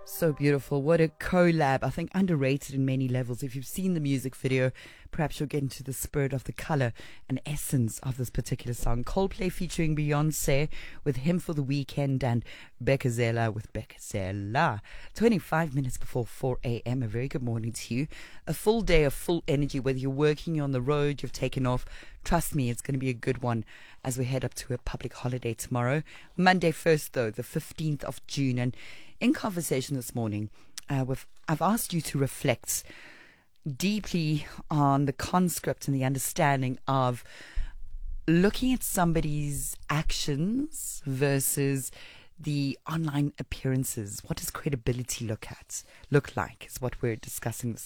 So beautiful. What a collab. I think underrated in many levels. If you've seen the music video, perhaps you'll get into the spirit of the color and essence of this particular song. Coldplay featuring Beyonce with Him for the Weekend and Bekezela with Bekezela. 25 minutes before 4 a.m. A very good morning to you. A full day of full energy, whether you're working, you're on the road, you've taken off. Trust me, it's going to be a good one as we head up to a public holiday tomorrow. Monday 1st, though, the 15th of June. And in conversation this morning, I've asked you to reflect deeply on the conscript and the understanding of looking at somebody's actions versus the online appearances. What does credibility look like is what we're discussing this